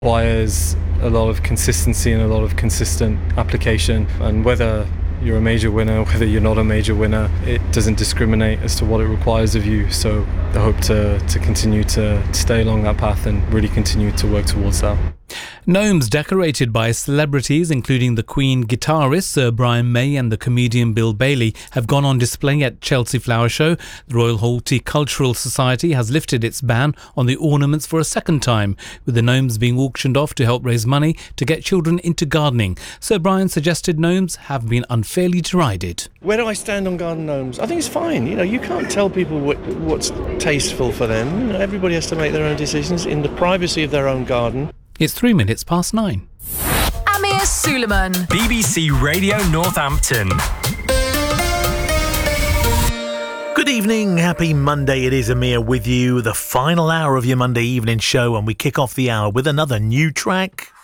requires a lot of consistency and a lot of consistent application, and whether you're a major winner, whether you're not a major winner, it doesn't discriminate as to what it requires of you. So I hope to continue to stay along that path and really continue to work towards that. Gnomes decorated by celebrities including the Queen guitarist Sir Brian May and the comedian Bill Bailey have gone on display at Chelsea Flower Show. The Royal Horticultural Society has lifted its ban on the ornaments for a second time, with the gnomes being auctioned off to help raise money to get children into gardening. Sir Brian suggested gnomes have been unfairly derided. Where do I stand on garden gnomes? I think it's fine. You can't tell people what's tasteful for them. Everybody has to make their own decisions in the privacy of their own garden. It's 9 minutes. Amir Suleiman, BBC Radio Northampton. Good evening, happy Monday. It is Amir with you, the final hour of your Monday evening show, and we kick off the hour with another new track.